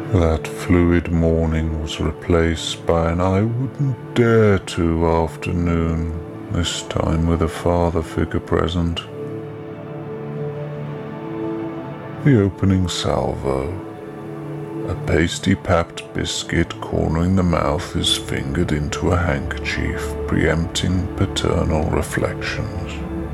That fluid morning was replaced by an I wouldn't dare to afternoon, this time with a father figure present. The opening salvo. A pasty-papped biscuit cornering the mouth is fingered into a handkerchief, preempting paternal reflections.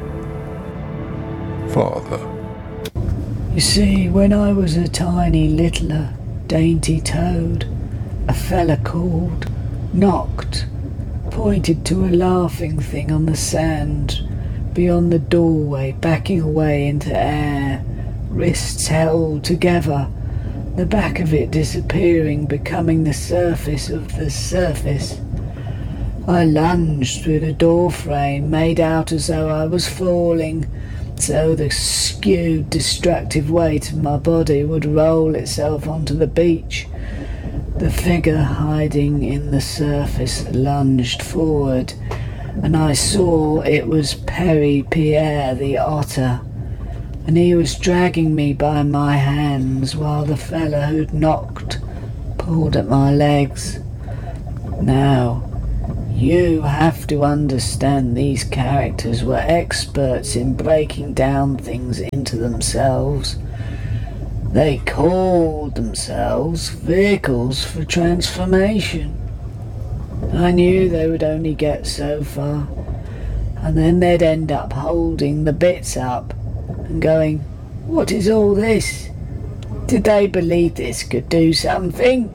Father. You see, when I was a tiny littler, dainty toad, a fella called, knocked, pointed to a laughing thing on the sand beyond the doorway, backing away into air, wrists held together, the back of it disappearing, becoming the surface of the surface. I lunged through the door frame, made out as though I was falling, so the skewed, destructive weight of my body would roll itself onto the beach. The figure hiding in the surface lunged forward, and I saw it was Perry Pierre the otter, and he was dragging me by my hands while the fella who'd knocked pulled at my legs. Now, you have to understand these characters were experts in breaking down things into themselves. They called themselves vehicles for transformation. I knew they would only get so far, and then they'd end up holding the bits up and going, "What is all this? Did they believe this could do something?"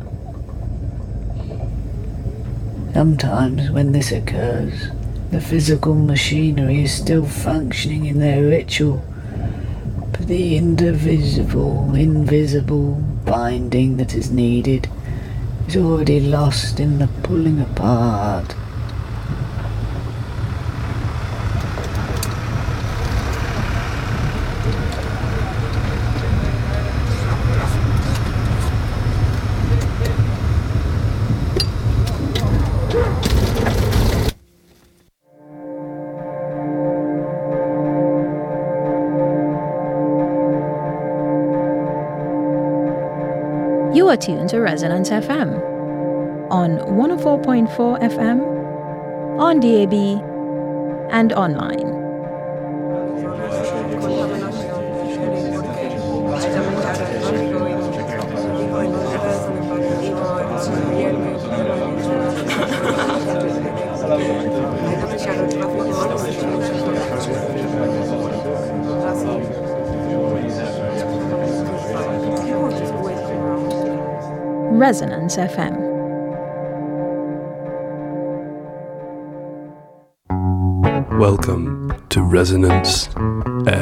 Sometimes when this occurs, the physical machinery is still functioning in their ritual, but the invisible binding that is needed is already lost in the pulling apart. You are tuned to Resonance FM on 104.4 FM, on DAB, and online. Resonance FM. Welcome to Resonance